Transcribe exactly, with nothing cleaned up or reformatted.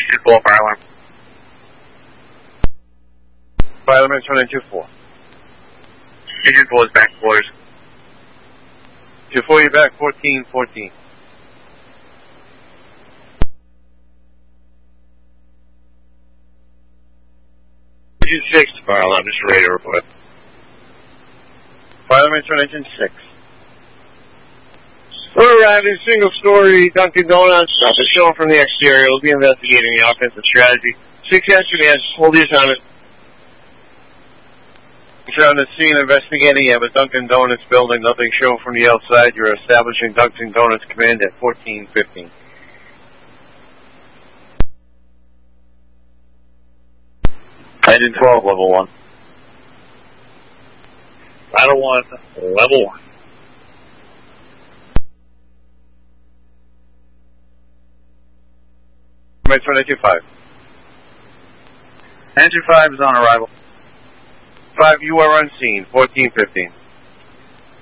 two four, fire alarm. Fire alarm two nine two four. two two four is back quarters. two four, you're back fourteen fourteen. two six, fire alarm, just a radio report. Fire alarm two nine six. We're arriving, single-story Dunkin' Donuts. Nothing shown from the exterior. We'll be investigating the offensive strategy. Six yesterday, hold your time. You're on the scene investigating. You have a Dunkin' Donuts building. Nothing shown from the outside. You're establishing Dunkin' Donuts command at fourteen fifteen. Engine twelve, level one. Battle one, level one. two nine two five. Engine five is on arrival. five, you are on scene, fourteen fifteen.